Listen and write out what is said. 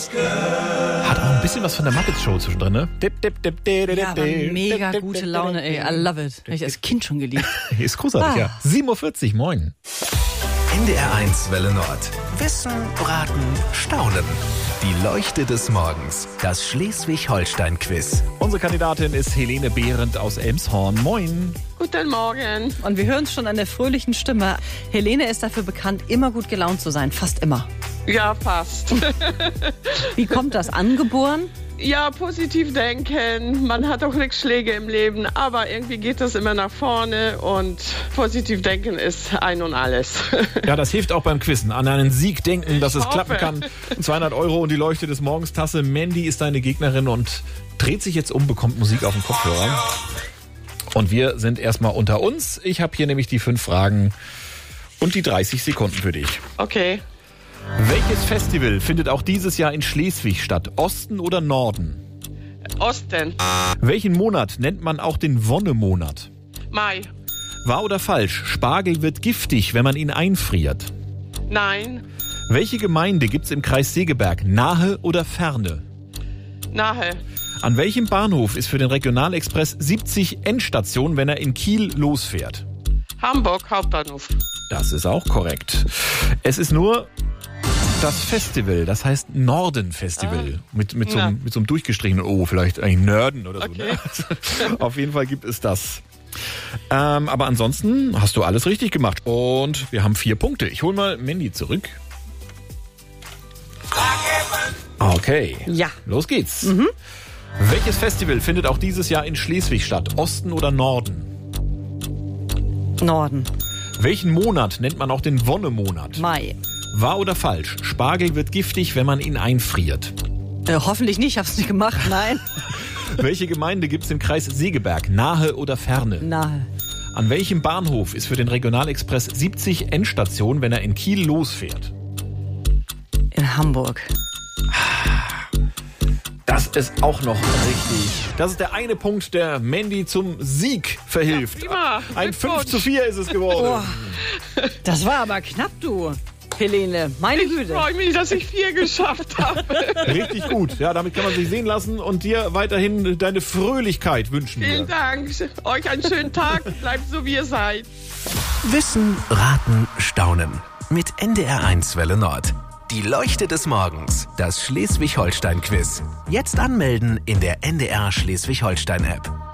Hat auch ein bisschen was von der Muppets-Show zwischendrin, ne? Ja, aber mega gute Laune, ey. I love it. Hab ich als Kind schon geliebt. Ist großartig, ja. 7.40 Uhr, moin. NDR1 Welle Nord. Wissen, Raten, Staunen. Die Leuchte des Morgens. Das Schleswig-Holstein-Quiz. Unsere Kandidatin ist Helene Behrendt aus Elmshorn. Moin. Guten Morgen. Und wir hören es schon an der fröhlichen Stimme. Helene ist dafür bekannt, immer gut gelaunt zu sein. Fast immer. Ja, fast. Wie kommt das? Angeboren? Ja, positiv denken. Man hat auch Rückschläge im Leben, aber irgendwie geht das immer nach vorne und positiv denken ist ein und alles. Ja, das hilft auch beim Quizzen. An einen Sieg denken, dass es hoffe. klappen kann. 200 € und die Leuchte des Morgens Tasse. Mandy ist deine Gegnerin und dreht sich jetzt um, bekommt Musik auf den Kopfhörer. Und wir sind erstmal unter uns. Ich habe hier nämlich die 5 Fragen und die 30 Sekunden für dich. Okay. Welches Festival findet auch dieses Jahr in Schleswig statt? Osten oder Norden? Osten. Welchen Monat nennt man auch den Wonnemonat? Mai. Wahr oder falsch? Spargel wird giftig, wenn man ihn einfriert. Nein. Welche Gemeinde gibt's im Kreis Segeberg? Nahe oder ferne? Nahe. An welchem Bahnhof ist für den Regionalexpress 70 Endstation, wenn er in Kiel losfährt? Hamburg Hauptbahnhof. Das ist auch korrekt. Es ist nur das Festival, das heißt Norden-Festival. Mit so einem durchgestrichenen O, vielleicht eigentlich Nörden oder so. Okay. Ne? Auf jeden Fall gibt es das. Aber ansonsten hast du alles richtig gemacht. Und wir haben 4 Punkte. Ich hole mal Mandy zurück. Okay. Ja. Los geht's. Welches Festival findet auch dieses Jahr in Schleswig statt? Osten oder Norden? Norden. Welchen Monat nennt man auch den Wonnemonat? Mai. Wahr oder falsch? Spargel wird giftig, wenn man ihn einfriert. Hoffentlich nicht, hab's nicht gemacht, nein. Welche Gemeinde gibt's im Kreis Segeberg? Nahe oder ferne? Nahe. An welchem Bahnhof ist für den Regionalexpress 70 Endstation, wenn er in Kiel losfährt? In Hamburg. Das ist auch noch richtig. Das ist der eine Punkt, der Mandy zum Sieg verhilft. Ja, prima. Ein 5:4 ist es geworden. Das war aber knapp, du, Helene. Meine Ich Güte. freue mich, dass ich 4 geschafft habe. Richtig gut. Ja, damit kann man sich sehen lassen und dir weiterhin deine Fröhlichkeit wünschen. Vielen Dank. Euch einen schönen Tag. Bleibt so, wie ihr seid. Wissen, Raten, Staunen. Mit NDR1 Welle Nord. Die Leuchte des Morgens. Das Schleswig-Holstein-Quiz. Jetzt anmelden in der NDR Schleswig-Holstein-App.